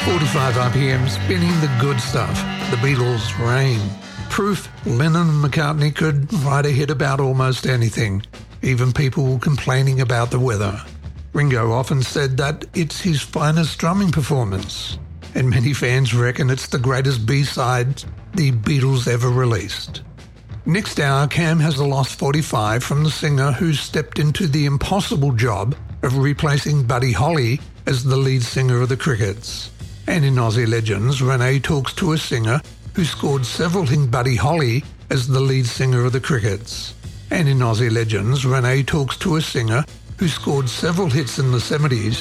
45 RPM, spinning the good stuff. The Beatles' Rain. Proof Lennon and McCartney could write a hit about almost anything, even people complaining about the weather. Ringo often said that it's his finest drumming performance, and many fans reckon it's the greatest B-side the Beatles ever released. Next hour, Cam has a lost 45 from the singer who stepped into the impossible job of replacing Buddy Holly as the lead singer of the Crickets. And in Aussie Legends, Renee talks to a singer who scored several hits Buddy Holly as the lead singer of the Crickets. And in Aussie Legends, Renee talks to a singer who scored several hits in the 70s